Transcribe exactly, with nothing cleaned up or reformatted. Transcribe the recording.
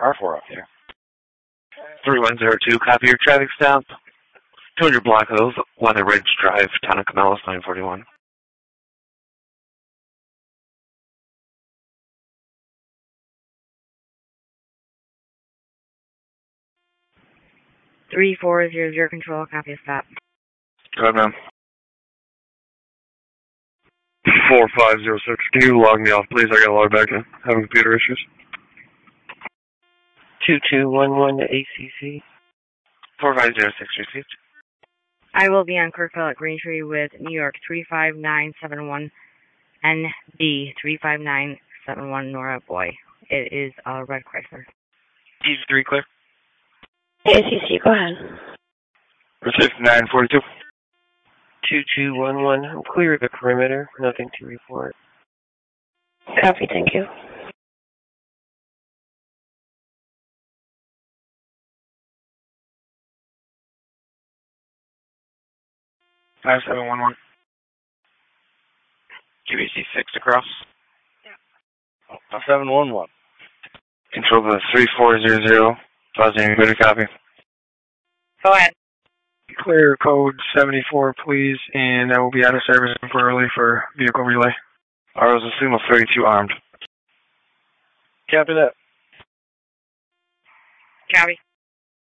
car four up here. three one zero two, copy your traffic stop. two hundred Black Hills, Leather Ridge Drive, Town of Camellus, nine forty-one. three four zero zero control, copy stop. Go ahead, ma'am. four five zero six, can you log me off, please? I gotta log back in. Having computer issues. two two one one to A C C. four five zero six received. I will be on Kirkville at Greentree with New York three five nine seven one N D three five nine seven one Nora Boy. It is a red Chrysler. D three clear. A C C, go ahead. Received nine forty-two. two two one one, I'm clear of the perimeter. Nothing to report. Copy, thank you. five seven one one. Q B C six across. Yeah. five seven one one. Control the three four zero zero. Positive computer copy. Go ahead. Clear code seventy-four, please, and I will be out of service temporarily for vehicle relay. R O's Sumo thirty-two armed. Copy that. Copy.